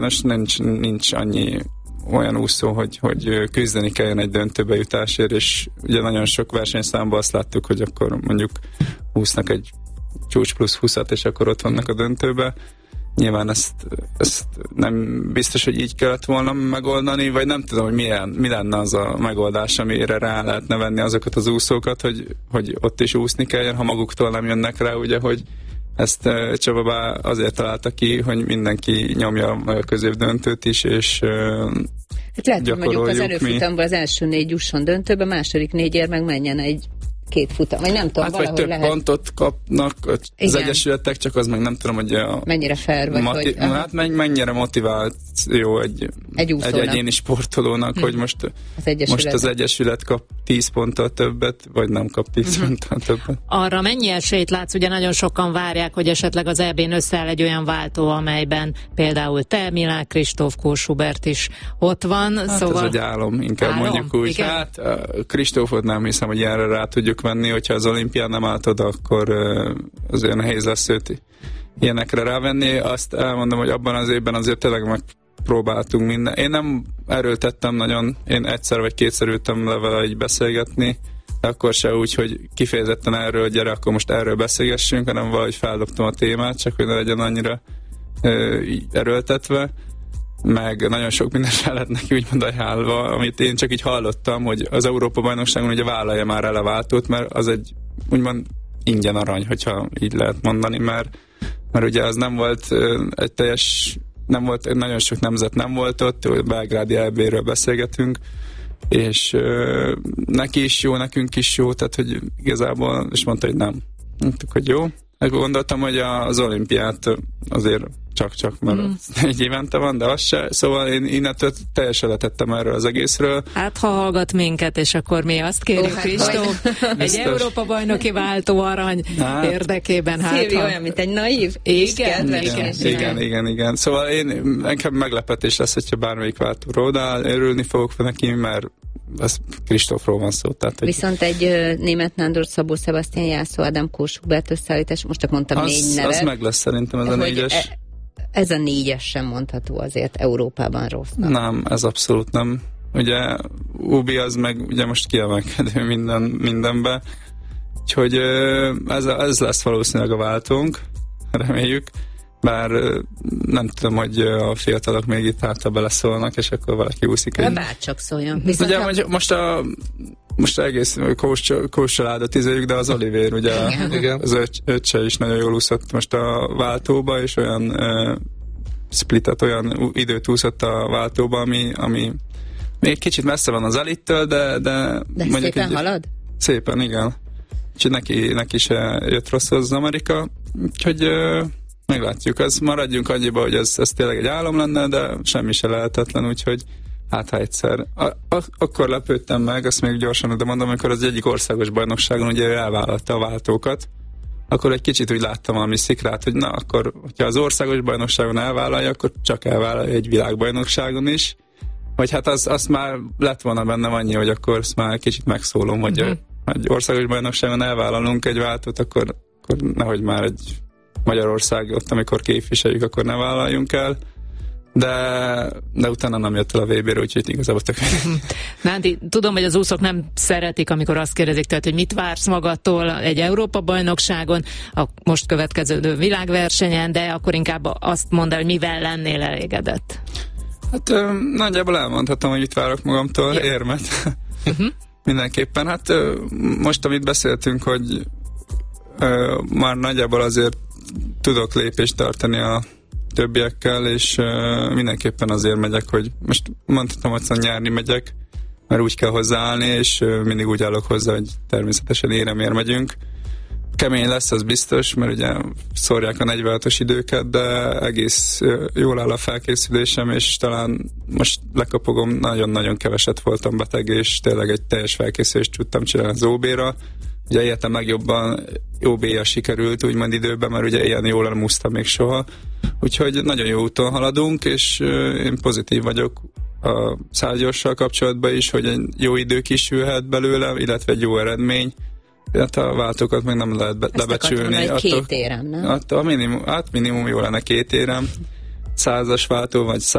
Most nincs annyi olyan úszó, hogy küzdeni kelljen egy döntőbe jutásért, és ugye nagyon sok versenyszámban azt láttuk, hogy akkor mondjuk úsznak egy csúcs plusz 20-at, és akkor ott vannak a döntőbe. Nyilván ezt nem biztos, hogy így kellett volna megoldani, vagy nem tudom, hogy mi lenne az a megoldás, amire rá lehetne venni azokat az úszókat, hogy ott is úszni kelljen, ha maguktól nem jönnek rá, ugye, hogy ezt Csaba azért találta ki, hogy mindenki nyomja a középdöntőt is, és hát lehet, hogy mondjuk az előfutamból az első 4 jusson döntőbe, második 4-ért meg menjen egy 2 futam, vagy nem tudom, hát vagy több lehet. Pontot kapnak az igen. Egyesületek, csak az meg nem tudom, hogy mennyire fair vagy, hát mennyire motiváció egy egyéni sportolónak, hogy most az Egyesület kap 10 ponttal többet, vagy nem kap 10 ponttal többet. Arra mennyi esélyt látsz? Ugye nagyon sokan várják, hogy esetleg az EB-n összeáll egy olyan váltó, amelyben például te, Milák Kristóf, Kós Hubert is ott van. Hát szóval... ez egy álom, inkább mondjuk úgy. Igen? Hát Kristófot nem hiszem, hogy ilyenre rá tudjuk venni, hogyha az olimpián nem állt oda, akkor azért nehéz lesz őt ilyenekre rávenni. Azt elmondom, hogy abban az évben azért tényleg megpróbáltunk minden. Én nem erőltettem nagyon, én egyszer vagy kétszer ültem le vele így beszélgetni, de akkor se úgy, hogy kifejezetten erről, gyere, akkor most erről beszélgessünk, hanem valahogy feldobtam a témát, csak hogy ne legyen annyira erőltetve, meg nagyon sok minden fel lett neki úgymond ajánlva, amit én csak így hallottam, hogy az Európa-bajnokságon ugye vállalja már el a váltót, mert az egy úgymond ingyen arany, hogyha így lehet mondani, mert ugye az nem volt egy teljes, nem volt, nagyon sok nemzet nem volt ott, belgrádi EB-ről beszélgetünk, és neki is jó, nekünk is jó, tehát hogy igazából, és mondta, hogy nem. Mondtuk, hogy jó. Gondoltam, hogy az olimpiát azért csak, mert 4 évente van, de az se. Szóval én innentől teljesen letettem erről az egészről. Hát, ha hallgat minket, és akkor mi azt kérjük, Kristóf, egy Európa-bajnoki váltó arany érdekében. Szilvi olyan, mint egy naív, igen. Szóval nekem meglepetés lesz, hogyha bármelyik váltóról odaáll, örülni fogok neki, mert az Kristófról van szó. Tehát, hogy... Viszont egy Németh Nándor, Szabó Sebastian, Jászó Ádám, Kós Hubert összeállítás, most csak mondtam 4 nevet. Az meg lesz szerintem ez a 4-es. Ez a 4-es sem mondható azért Európában rossznak. Nem, ez abszolút nem. Ugye Ubi az meg ugye most kiemelkedő mindenbe. Úgyhogy ez lesz valószínűleg a váltónk, reméljük. Bár nem tudom, hogy a fiatalok még itt hátra beleszólnak, és akkor valaki úszik. Bárcsak szóljon. Ugye most egész Kós családot izéljük, de az Olivér, ugye az öccse is nagyon jól úszott most a váltóba, és olyan splitet, olyan időt úszott a váltóba, ami még kicsit messze van az elittől, de szépen halad? Szépen, igen. Úgyhogy neki se jött rossz az Amerika, úgyhogy meglátjuk. Maradjunk annyiba, hogy ez tényleg egy álom lenne, de semmi se lehetetlen, úgyhogy hát ha egyszer. Akkor lepődtem meg, azt még gyorsan de mondom, amikor az egyik országos bajnokságon ugye ő elvállalta a váltókat, akkor egy kicsit úgy láttam valami szikrát, hogy na, akkor, hogyha az országos bajnokságon elvállalja, akkor csak elvállalja egy világbajnokságon is. Vagy hát azt már lett volna bennem annyi, hogy akkor azt már kicsit megszólom, hogy egy országos bajnokságon elvállalunk egy váltót, akkor nehogy már egy Magyarország ott, amikor képviseljük, akkor ne vállaljunk el. De utána nem jött el a VB-re, úgyhogy igazából tök. Nándi, tudom, hogy az úszók nem szeretik, amikor azt kérdezik, tehát, hogy mit vársz magadtól egy Európa-bajnokságon, a most következő világversenyen, de akkor inkább azt mondd el, hogy mivel lennél elégedett. Hát nagyjából elmondhatom, hogy itt várok magamtól érmet. Mindenképpen. Hát most, amit beszéltünk, hogy már nagyjából azért tudok lépést tartani a többiekkel, és mindenképpen azért megyek, hogy most mondhatom, hogy nyárni megyek, mert úgy kell hozzáállni, és mindig úgy állok hozzá, hogy természetesen éremért megyünk. Kemény lesz, az biztos, mert ugye szórják a 46-os időket, de egész jól áll a felkészülésem, és talán most lekapogom, nagyon-nagyon keveset voltam beteg, és tényleg egy teljes felkészülést tudtam csinálni az OB-ra. Ugye életem legjobban OB-ja sikerült, úgymond időben, mert ugye ilyen jól nem úsztam még soha. Úgyhogy nagyon jó úton haladunk, és én pozitív vagyok a 100-gyorssal kapcsolatban is, hogy egy jó idő kisülhet belőle, illetve egy jó eredmény. Hát a váltókat meg nem lehet lebecsülni. Ezt akartam, hogy 2 érem, nem? Minimum jó lenne 2 érem. százas váltó, vagy